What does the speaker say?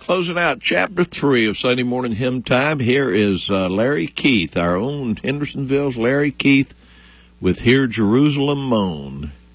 closing out Chapter 3 of Sunday Morning Hymn Time. Here is Larry Keith, our own Hendersonville's Larry Keith, with Hear Jerusalem Moan.